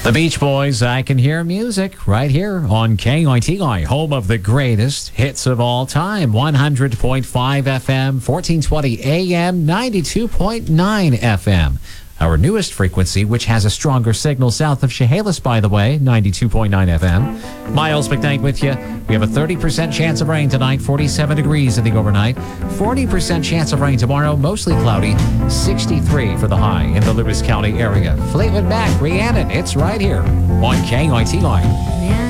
The Beach Boys, I Can Hear Music, right here on KITI, home of the greatest hits of all time. 100.5 FM, 1420 AM, 92.9 FM. Our newest frequency, which has a stronger signal south of Chehalis, by the way, 92.9 FM. Miles McKnight with you. We have a 30% chance of rain tonight, 47 degrees in the overnight. 40% chance of rain tomorrow, mostly cloudy, 63 for the high in the Lewis County area. Fleetwood Mac, Rhiannon, it's right here on KITI.